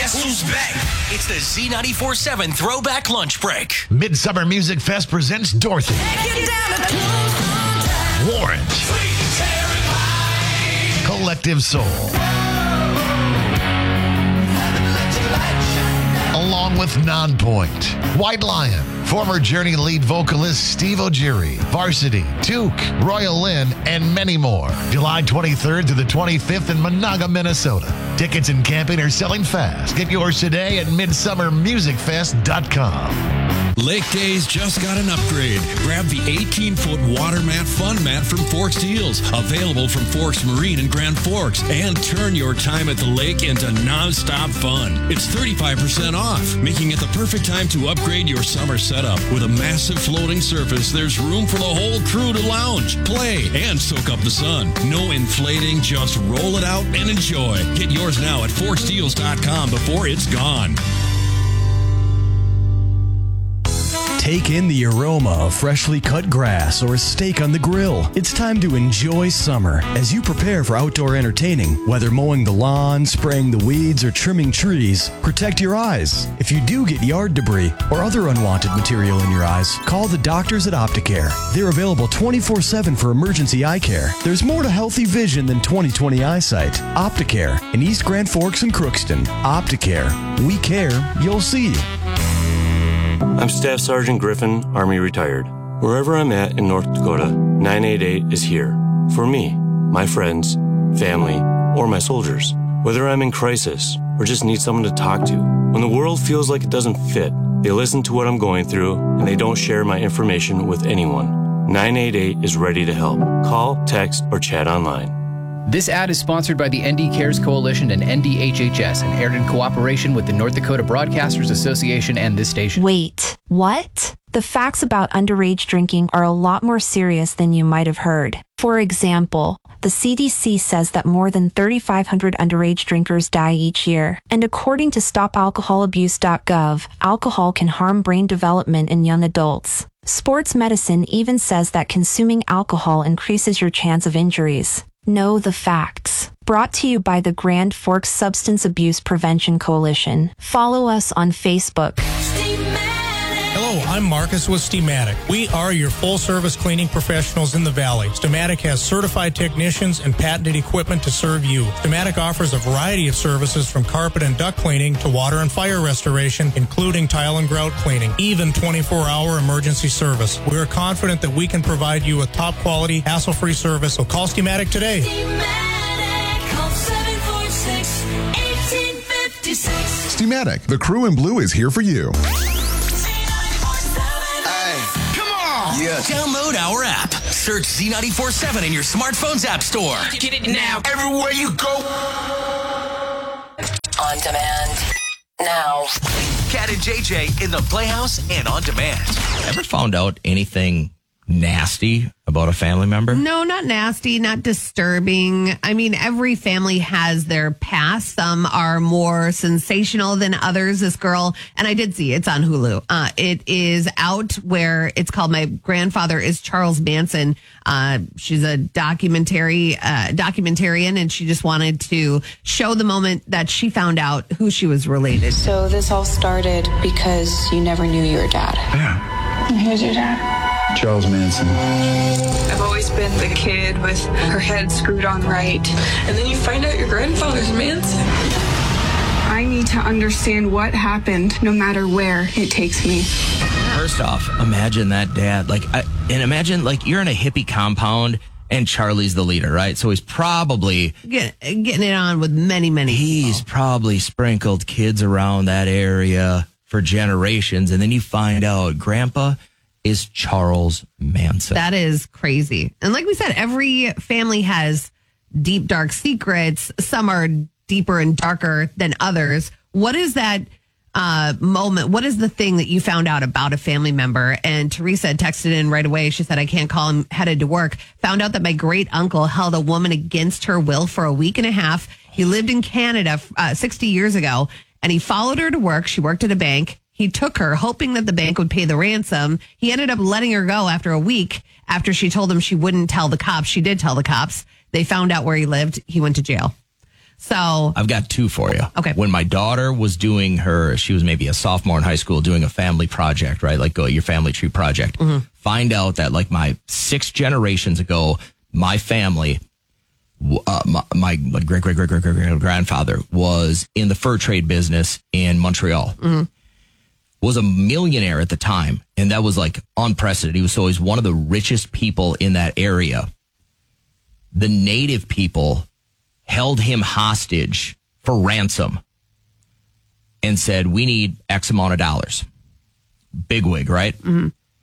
Guess who's back? It's the Z94.7 Throwback Lunch Break. Midsummer Music Fest presents Dorothy, Warrant, Collective Soul, along with Nonpoint, White Lion, former Journey lead vocalist Steve O'Geary, Varsity, Took, Royal Lynn, and many more. July 23rd to the 25th in Monaga, Minnesota. Tickets and camping are selling fast. Get yours today at midsummermusicfest.com. Lake Days just got an upgrade. Grab the 18-foot water mat fun mat from Forks Deals, available from Forks Marine in Grand Forks, and turn your time at the lake into nonstop fun. It's 35% off, making it the perfect time to upgrade your summer setup. With a massive floating surface, there's room for the whole crew to lounge, play, and soak up the sun. No inflating, just roll it out and enjoy. Get yours now at forksdeals.com before it's gone. Take in the aroma of freshly cut grass or a steak on the grill. It's time to enjoy summer as you prepare for outdoor entertaining. Whether mowing the lawn, spraying the weeds, or trimming trees, protect your eyes. If you do get yard debris or other unwanted material in your eyes, call the doctors at Opticare. They're available 24/7 for emergency eye care. There's more to healthy vision than 20/20 eyesight. Opticare in East Grand Forks and Crookston. Opticare. We care. You'll see. I'm Staff Sergeant Griffin, Army retired. Wherever I'm at in North Dakota, 988 is here. For me, my friends, family, or my soldiers. Whether I'm in crisis or just need someone to talk to. When the world feels like it doesn't fit, they listen to what I'm going through and they don't share my information with anyone. 988 is ready to help. Call, text, or chat online. This ad is sponsored by the ND Cares Coalition and NDHHS and aired in cooperation with the North Dakota Broadcasters Association and this station. Wait, what? The facts about underage drinking are a lot more serious than you might have heard. For example, the CDC says that more than 3,500 underage drinkers die each year. And according to StopAlcoholAbuse.gov, alcohol can harm brain development in young adults. Sports medicine even says that consuming alcohol increases your chance of injuries. Know the facts. Brought to you by the Grand Forks Substance Abuse Prevention Coalition. Follow us on Facebook. Hello, I'm Marcus with Steamatic. We are your full-service cleaning professionals in the Valley. Steamatic has certified technicians and patented equipment to serve you. Steamatic offers a variety of services from carpet and duct cleaning to water and fire restoration, including tile and grout cleaning, even 24-hour emergency service. We are confident that we can provide you with top-quality, hassle-free service, so call Steamatic today. Steamatic, the crew in blue is here for you. Yes. Download our app. Search Z94.7 in your smartphone's app store. Get it now. Everywhere you go. On demand. Now. Cat and JJ in the Playhouse and on demand. Ever found out anything nasty about a family member? No, not nasty, not disturbing. I mean, every family has their past. Some are more sensational than others. This girl, and I did see it's on Hulu. It is out where it's called My Grandfather is Charles Manson. She's a documentarian, and she just wanted to show the moment that she found out who she was related. So this all started because you never knew your dad. Yeah. And who's your dad? Charles Manson. I've always been the kid with her head screwed on right. And then you find out your grandfather's Manson. I need to understand what happened, no matter where it takes me. First off, imagine that dad. And imagine, you're in a hippie compound and Charlie's the leader, right? So he's probably getting it on with many people. He's probably sprinkled kids around that area for generations. And then you find out Grandpa is Charles Manson. That is crazy. And like we said, every family has deep, dark secrets. Some are deeper and darker than others. What is that moment? What is the thing that you found out about a family member? And Teresa texted in right away. She said, I can't call him, headed to work. Found out that my great uncle held a woman against her will for a week and a half. He lived in Canada 60 years ago, and he followed her to work. She worked at a bank. He took her, hoping that the bank would pay the ransom. He ended up letting her go after a week after she told him she wouldn't tell the cops. She did tell the cops. They found out where he lived. He went to jail. So I've got two for you. Okay. When my daughter was doing she was maybe a sophomore in high school doing a family project, right? Like your family tree project. Mm-hmm. Find out that like my 6 generations ago, my family, my great-great-great-great-grandfather was in the fur trade business in Montreal. Mm-hmm. Was a millionaire at the time. And that was like unprecedented. He was always one of the richest people in that area. The native people held him hostage for ransom and said, we need X amount of dollars. Bigwig, right? Mm-hmm.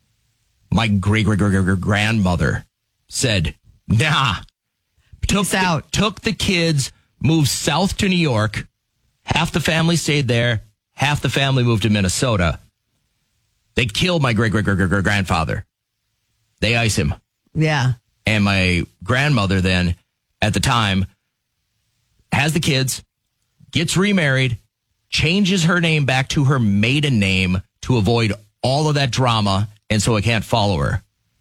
My great-great-great-grandmother said, nah. Peace out. Took the kids, moved south to New York. Half the family stayed there. Half the family moved to Minnesota. They killed my great-great-great-grandfather. They ice him. Yeah. And my grandmother then, at the time, has the kids, gets remarried, changes her name back to her maiden name to avoid all of that drama, and so I can't follow her.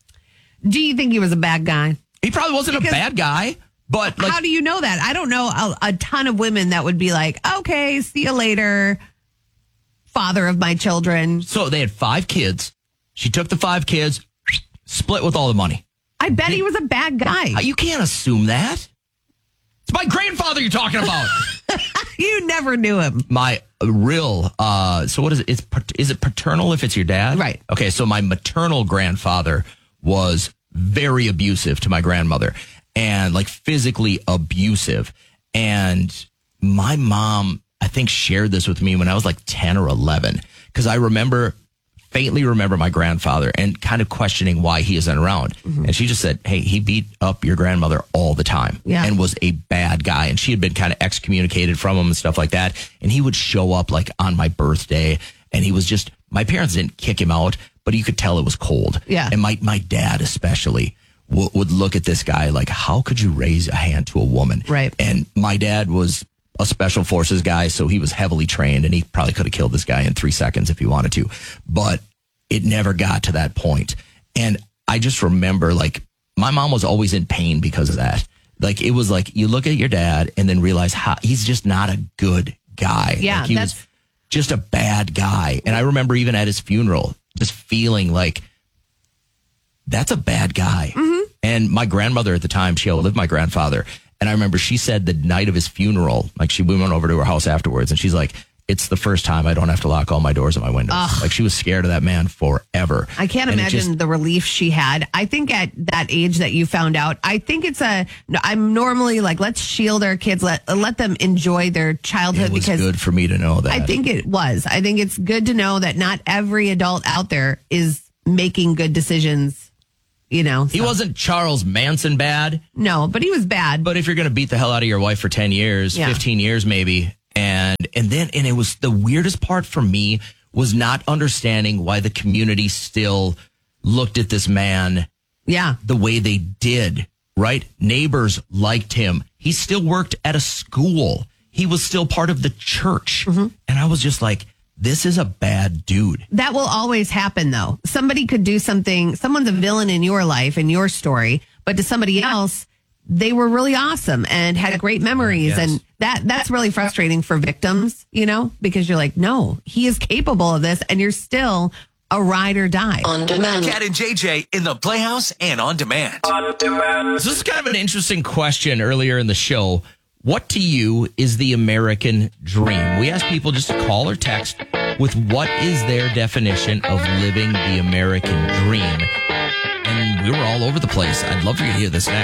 Do you think he was a bad guy? He probably wasn't a bad guy, but like, how do you know that? I don't know a ton of women that would be like, okay, see you later, father of my children. So they had 5 kids. She took the 5 kids, split with all the money. I bet he was a bad guy. You can't assume that. It's my grandfather you're talking about. You never knew him. My real, so what is it? Is it paternal if it's your dad? Right. Okay, so my maternal grandfather was very abusive to my grandmother and like physically abusive. And my mom, I think, shared this with me when I was like 10 or 11 because I faintly remember my grandfather and kind of questioning why he isn't around. Mm-hmm. And she just said, hey, he beat up your grandmother all the time and was a bad guy. And she had been kind of excommunicated from him and stuff like that. And he would show up like on my birthday and he was just, my parents didn't kick him out, but you could tell it was cold. Yeah. And my dad especially would look at this guy like, how could you raise a hand to a woman? Right. And my dad was a special forces guy, so he was heavily trained and he probably could have killed this guy in 3 seconds if he wanted to, but it never got to that point. And I just remember like my mom was always in pain because of that. Like it was like you look at your dad and then realize how he's just not a good guy. Yeah, like, he was just a bad guy. And I remember even at his funeral just feeling like that's a bad guy. Mm-hmm. And my grandmother at the time, she outlived my grandfather. And I remember she said the night of his funeral, like we went over to her house afterwards and she's like, it's the first time I don't have to lock all my doors and my windows. Ugh. Like she was scared of that man forever. I can't imagine the relief she had. I think at that age that you found out, I think I'm normally like, let's shield our kids, let them enjoy their childhood. It was because good for me to know that. I think it was. I think it's good to know that not every adult out there is making good decisions. You know, he wasn't Charles Manson bad. No, but he was bad. But if you're going to beat the hell out of your wife for 10 years, 15 years maybe, and it was the weirdest part for me was not understanding why the community still looked at this man the way they did, right? Neighbors liked him. He still worked at a school. He was still part of the church. Mm-hmm. And I was just like, this is a bad dude. That will always happen, though. Somebody could do something. Someone's a villain in your life, in your story, but to somebody else, they were really awesome and had great memories. Yes. And that's really frustrating for victims, you know, because you're like, no, he is capable of this, and you're still a ride or die. On demand. Cat and JJ in the Playhouse and on demand. So this is kind of an interesting question earlier in the show. What to you is the American dream? We ask people just to call or text with what is their definition of living the American dream. And we were all over the place. I'd love for you to hear this next.